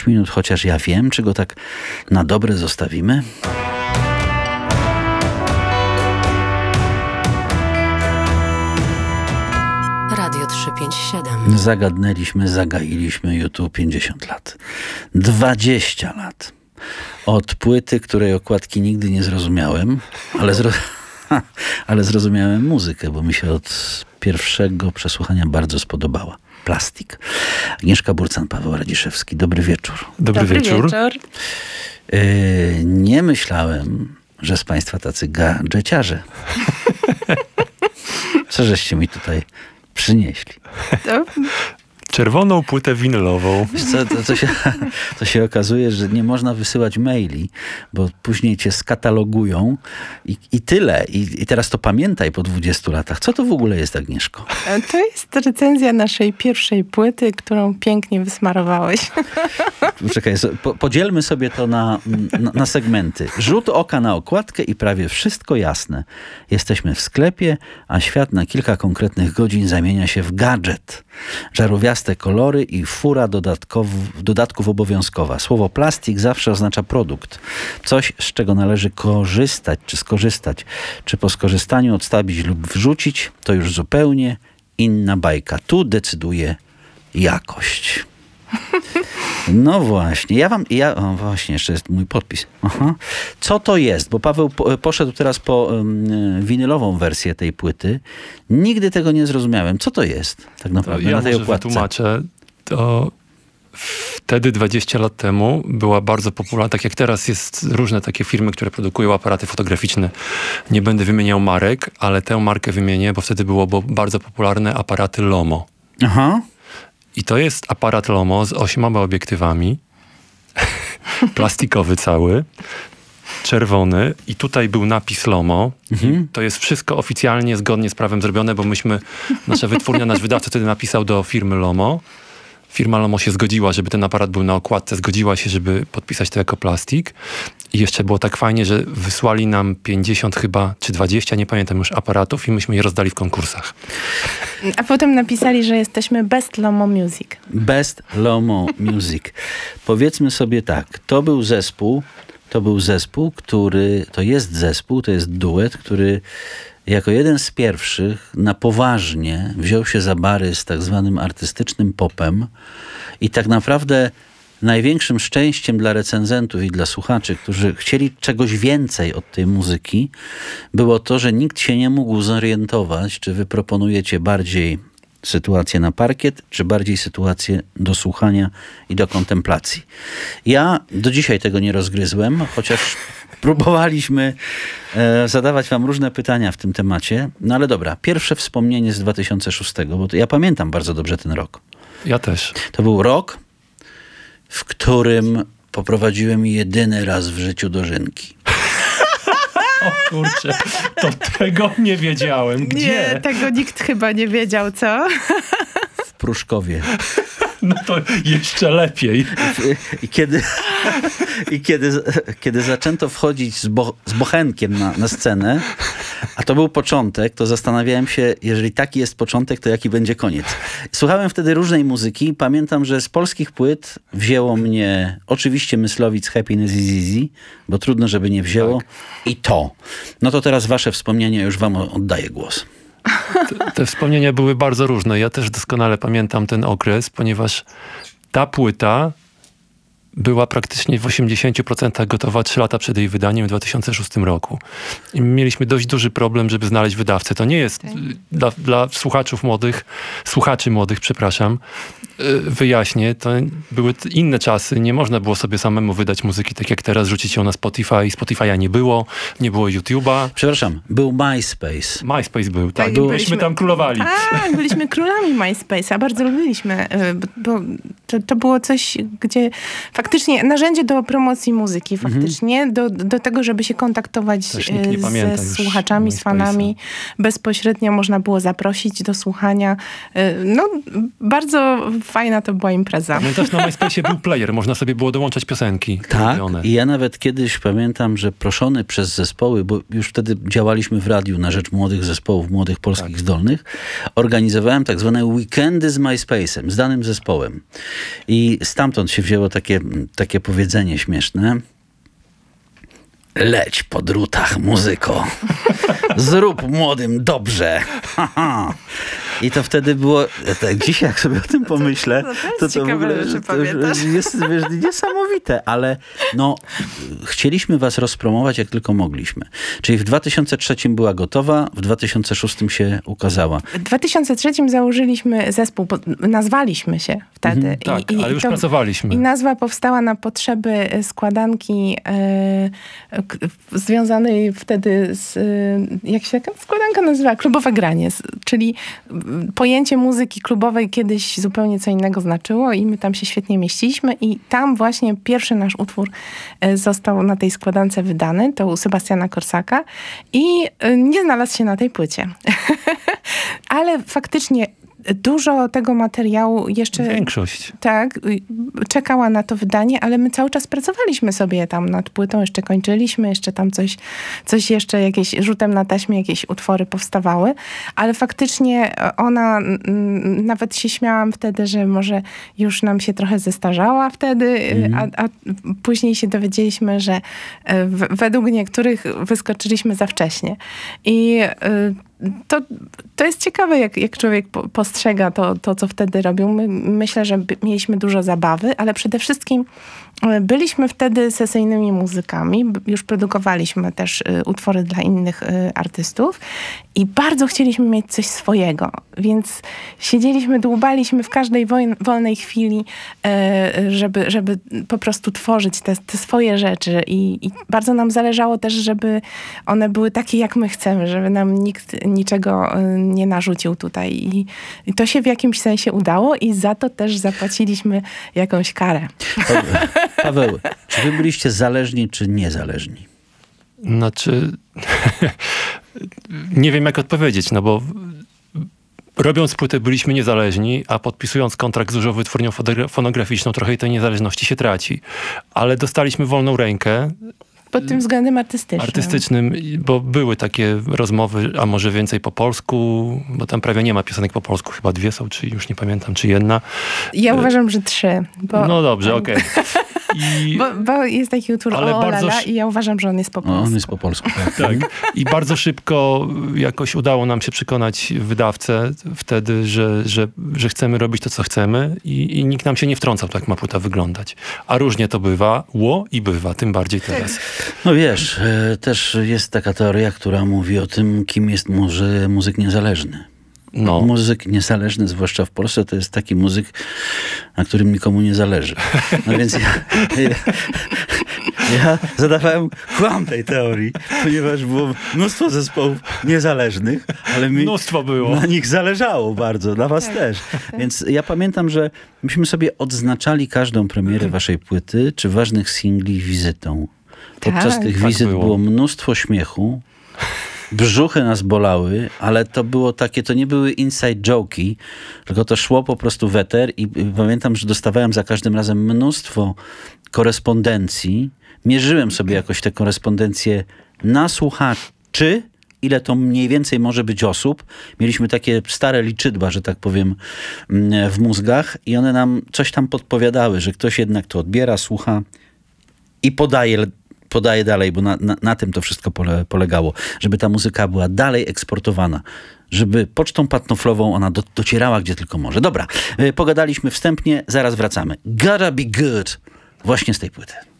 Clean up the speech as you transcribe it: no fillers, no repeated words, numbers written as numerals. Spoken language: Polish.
5 minut, chociaż ja wiem, czy go tak na dobre zostawimy. Radio 357. Zagadnęliśmy, zagailiśmy YouTube 50 lat. 20 lat. Od płyty, której okładki nigdy nie zrozumiałem, ale zrozumiałem muzykę, bo mi się od pierwszego przesłuchania bardzo spodobała. Plastik. Agnieszka Burcan, Paweł Radziszewski. Dobry wieczór. Dobry wieczór. Nie myślałem, że z państwa tacy gadżeciarze. Co żeście mi tutaj przynieśli? Czerwoną płytę winylową. Wiesz co, to się okazuje, że nie można wysyłać maili, bo później cię skatalogują i tyle. I teraz to pamiętaj po 20 latach. Co to w ogóle jest, Agnieszko? To jest recenzja naszej pierwszej płyty, którą pięknie wysmarowałeś. Czekaj, podzielmy sobie to na segmenty. Rzut oka na okładkę i prawie wszystko jasne. Jesteśmy w sklepie, a świat na kilka konkretnych godzin zamienia się w gadżet. Żarówiaste kolory i fura dodatków obowiązkowa. Słowo plastik zawsze oznacza produkt. Coś, z czego należy korzystać, czy skorzystać. Czy po skorzystaniu odstawić lub wrzucić, to już zupełnie inna bajka. Tu decyduje jakość. No właśnie. Właśnie, jeszcze jest mój podpis. Aha. Co to jest? Bo Paweł poszedł teraz po winylową wersję tej płyty. Nigdy tego nie zrozumiałem. Co to jest tak naprawdę ja na tej może okładce? Wytłumaczę. To wtedy 20 lat temu była bardzo popularna, tak jak teraz jest różne takie firmy, które produkują aparaty fotograficzne. Nie będę wymieniał marek, ale tę markę wymienię, bo wtedy było bardzo popularne aparaty Lomo. Aha. I to jest aparat Lomo z 8 obiektywami. Plastikowy cały. Czerwony. I tutaj był napis Lomo. I to jest wszystko oficjalnie, zgodnie z prawem zrobione, bo nasza wytwórnia, nasz wydawca wtedy napisał do firmy Lomo. Firma Lomo się zgodziła, żeby ten aparat był na okładce. Zgodziła się, żeby podpisać to jako plastik. I jeszcze było tak fajnie, że wysłali nam 50 chyba, czy 20, nie pamiętam już, aparatów i myśmy je rozdali w konkursach. A potem napisali, że jesteśmy Best Lomo Music. Best Lomo Music. Powiedzmy sobie tak, to jest duet, który jako jeden z pierwszych na poważnie wziął się za bary z tak zwanym artystycznym popem i tak naprawdę największym szczęściem dla recenzentów i dla słuchaczy, którzy chcieli czegoś więcej od tej muzyki, było to, że nikt się nie mógł zorientować, czy wy proponujecie bardziej sytuację na parkiet, czy bardziej sytuację do słuchania i do kontemplacji. Ja do dzisiaj tego nie rozgryzłem, chociaż próbowaliśmy zadawać wam różne pytania w tym temacie. No ale dobra, pierwsze wspomnienie z 2006, bo ja pamiętam bardzo dobrze ten rok. Ja też. To był rok, w którym poprowadziłem jedyny raz w życiu dożynki. O kurczę, to tego nie wiedziałem. Gdzie? Nie, tego nikt chyba nie wiedział, co? W Pruszkowie. No to jeszcze lepiej. Kiedy zaczęto wchodzić z bochenkiem na scenę, a to był początek, to zastanawiałem się, jeżeli taki jest początek, to jaki będzie koniec. Słuchałem wtedy różnej muzyki. Pamiętam, że z polskich płyt wzięło mnie oczywiście Myslowic Happiness is Easy, bo trudno, żeby nie wzięło. Tak. I to. No to teraz wasze wspomnienia, już wam oddaję głos. Te wspomnienia były bardzo różne. Ja też doskonale pamiętam ten okres, ponieważ ta płyta była praktycznie w 80% gotowa 3 lata przed jej wydaniem w 2006 roku. I mieliśmy dość duży problem, żeby znaleźć wydawcę. To nie jest dla słuchaczy młodych, wyjaśnię, to były inne czasy. Nie można było sobie samemu wydać muzyki tak jak teraz, rzucić ją na Spotify. Spotify'a nie było YouTube'a. Przepraszam, był MySpace. MySpace był, tak. Byliśmy tam królowali. Tak, byliśmy królami MySpace'a. Bardzo lubiliśmy, bo to było coś, gdzie faktycznie narzędzie do promocji muzyki, faktycznie, do tego, żeby się kontaktować ze słuchaczami, z fanami. Bezpośrednio można było zaprosić do słuchania. No, bardzo fajna to była impreza. No też na MySpace był player, można sobie było dołączać piosenki. Tak, i ja nawet kiedyś pamiętam, że proszony przez zespoły, bo już wtedy działaliśmy w radiu na rzecz młodych zespołów, młodych polskich zdolnych, organizowałem tak zwane weekendy z MySpace'em, z danym zespołem. I stamtąd się wzięło takie takie powiedzenie śmieszne. Leć po drutach, muzyko. Zrób młodym dobrze. I to wtedy było, tak, dzisiaj jak sobie o tym pomyślę, to w ogóle jest niesamowite, ale no, chcieliśmy was rozpromować jak tylko mogliśmy. Czyli w 2003 była gotowa, w 2006 się ukazała. W 2003 założyliśmy zespół, nazwaliśmy się wtedy. Tak, ale już pracowaliśmy. I nazwa powstała na potrzeby składanki związanej wtedy z, jak się taka składanka nazywa? Klubowe granie. Czyli pojęcie muzyki klubowej kiedyś zupełnie co innego znaczyło i my tam się świetnie mieściliśmy i tam właśnie pierwszy nasz utwór został na tej składance wydany, to u Sebastiana Korsaka i nie znalazł się na tej płycie. Ale faktycznie dużo tego materiału jeszcze... Większość. Tak, czekała na to wydanie, ale my cały czas pracowaliśmy sobie tam nad płytą, jeszcze kończyliśmy, jeszcze tam coś jeszcze, jakieś rzutem na taśmie, jakieś utwory powstawały, ale faktycznie ona, nawet się śmiałam wtedy, że może już nam się trochę zestarzała wtedy, a później się dowiedzieliśmy, że według niektórych wyskoczyliśmy za wcześnie. I to jest ciekawe, jak człowiek postrzega to, co wtedy robił. Myślę, że mieliśmy dużo zabawy, ale przede wszystkim byliśmy wtedy sesyjnymi muzykami. Już produkowaliśmy też utwory dla innych artystów i bardzo chcieliśmy mieć coś swojego. Więc siedzieliśmy, dłubaliśmy w każdej wolnej chwili, żeby po prostu tworzyć te swoje rzeczy. I bardzo nam zależało też, żeby one były takie, jak my chcemy, żeby nam nikt niczego nie narzucił tutaj. I to się w jakimś sensie udało i za to też zapłaciliśmy jakąś karę. Paweł, czy wy byliście zależni, czy niezależni? Znaczy, nie wiem jak odpowiedzieć, no bo robiąc płytę byliśmy niezależni, a podpisując kontrakt z dużą wytwórnią fonograficzną trochę tej niezależności się traci. Ale dostaliśmy wolną rękę. Pod tym względem artystycznym, bo były takie rozmowy, a może więcej po polsku, bo tam prawie nie ma piosenek po polsku, chyba 2 są, czy już nie pamiętam, czy 1. Ja uważam, że 3. No dobrze, okej. Bo jest taki utwór Lala i ja uważam, że on jest po polsku. On jest po polsku. Tak. I bardzo szybko jakoś udało nam się przekonać wydawcę wtedy, że chcemy robić to, co chcemy i nikt nam się nie wtrącał, tak ma płyta wyglądać. A różnie to bywało i bywa, tym bardziej teraz. No wiesz, też jest taka teoria, która mówi o tym, kim jest muzyk niezależny. No. Muzyk niezależny, zwłaszcza w Polsce, to jest taki muzyk, na którym nikomu nie zależy. No więc ja zadawałem kłam tej teorii, ponieważ było mnóstwo zespołów niezależnych, ale mnóstwo było. Na nich zależało bardzo, na was też. Więc ja pamiętam, że myśmy sobie odznaczali każdą premierę waszej płyty, czy ważnych singli wizytą. Podczas tych wizyt było mnóstwo śmiechu. Brzuchy nas bolały, ale to było takie, to nie były inside joke'i, tylko to szło po prostu w eter i pamiętam, że dostawałem za każdym razem mnóstwo korespondencji. Mierzyłem sobie jakoś te korespondencje na słuchaczy, ile to mniej więcej może być osób. Mieliśmy takie stare liczydła, że tak powiem, w mózgach i one nam coś tam podpowiadały, że ktoś jednak to odbiera, słucha i podaje dalej, bo na tym to wszystko polegało. Żeby ta muzyka była dalej eksportowana. Żeby pocztą pantoflową ona docierała gdzie tylko może. Dobra, pogadaliśmy wstępnie, zaraz wracamy. Gotta be good. Właśnie z tej płyty.